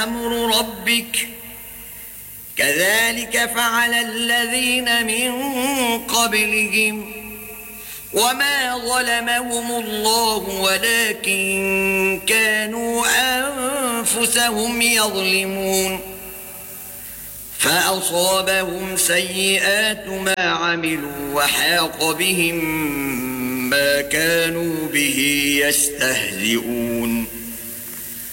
أمر ربك كذلك فعل الذين من قبلهم وما ظلمهم الله ولكن كانوا أنفسهم يظلمون فأصابهم سيئات ما عملوا وحاق بهم ما كانوا به يستهزئون